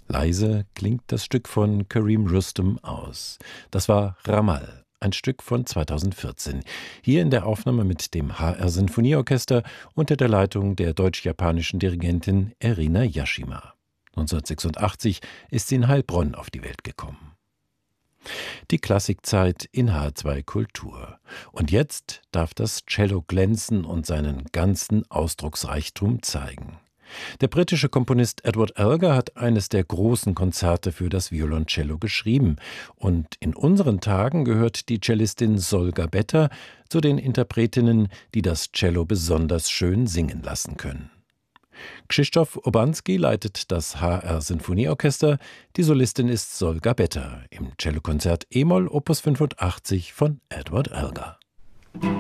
Leise klingt das Stück von Kareem Rustem aus. Das war Ramal, ein Stück von 2014. Hier in der Aufnahme mit dem HR-Sinfonieorchester unter der Leitung der deutsch-japanischen Dirigentin Erina Yashima. 1986 ist sie in Heilbronn auf die Welt gekommen. Die Klassikzeit in H2 Kultur. Und jetzt darf das Cello glänzen und seinen ganzen Ausdrucksreichtum zeigen. Der britische Komponist Edward Elgar hat eines der großen Konzerte für das Violoncello geschrieben. Und in unseren Tagen gehört die Cellistin Sol Gabetta zu den Interpretinnen, die das Cello besonders schön singen lassen können. Krzysztof Urbanski leitet das HR-Sinfonieorchester. Die Solistin ist Sol Gabetta im Cellokonzert E-Moll Opus 85 von Edward Elgar.